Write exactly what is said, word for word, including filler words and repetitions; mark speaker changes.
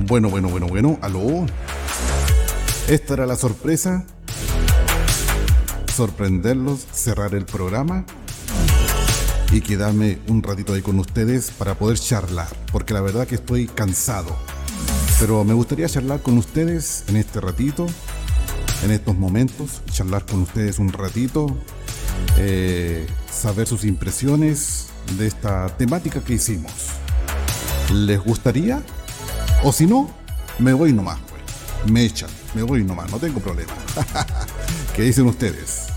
Speaker 1: Bueno, bueno, bueno, bueno, aló. Esta era la sorpresa. Sorprenderlos, cerrar el programa y quedarme un ratito ahí con ustedes para poder charlar, porque la verdad que estoy cansado. Pero me gustaría charlar con ustedes en este ratito, en estos momentos, charlar con ustedes un ratito, eh, saber sus impresiones de esta temática que hicimos. ¿Les gustaría? O si no, me voy nomás, pues. Me echan, me voy nomás, no tengo problema. ¿Qué dicen ustedes?